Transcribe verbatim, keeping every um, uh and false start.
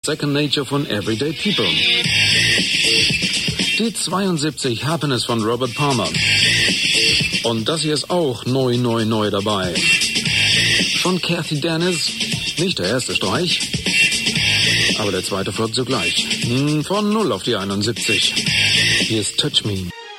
Second Nature von Everyday People. Die zweiundsiebzig Happiness von Robert Palmer. Und das hier ist auch neu, neu, neu dabei. Von Kathy Dennis, nicht der erste Streich, aber der zweite folgt sogleich. Von null auf die einundsiebzig. Hier ist Touch Me.